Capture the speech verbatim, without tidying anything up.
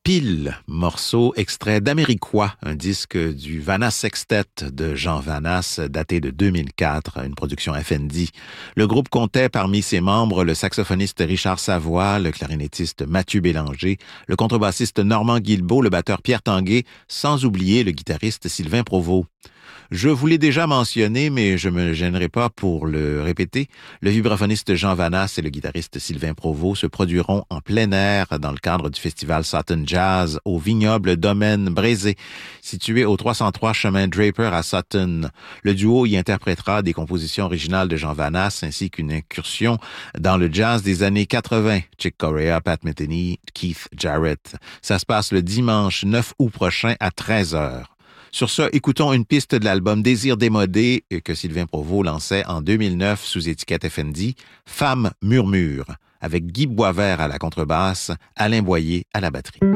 Pile, morceau extrait d'Américois, un disque du Vannas Sextet de Jean Vannas, daté de deux mille quatre, une production F N D. Le groupe comptait parmi ses membres le saxophoniste Richard Savoie, le clarinettiste Mathieu Bélanger, le contrebassiste Normand Guilbeault, le batteur Pierre Tanguay, sans oublier le guitariste Sylvain Provost. Je vous l'ai déjà mentionné, mais je me gênerai pas pour le répéter. Le vibraphoniste Jean Vannas et le guitariste Sylvain Provost se produiront en plein air dans le cadre du festival Sutton Jazz au vignoble Domaine Brézé, situé au trois cent trois chemin Draper à Sutton. Le duo y interprétera des compositions originales de Jean Vannas ainsi qu'une incursion dans le jazz des années quatre-vingts. Chick Corea, Pat Metheny, Keith Jarrett. Ça se passe le dimanche neuf août prochain à treize heures. Sur ce, écoutons une piste de l'album Désir démodé que Sylvain Provost lançait en deux mille neuf sous étiquette F N D, Femme murmure, avec Guy Boisvert à la contrebasse, Alain Boyer à la batterie.